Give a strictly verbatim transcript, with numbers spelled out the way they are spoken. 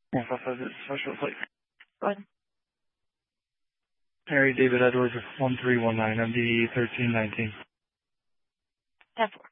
Yeah, five five is special plate. Go ahead. Harry David Edwards, one three one nine, M D thirteen nineteen. ten four.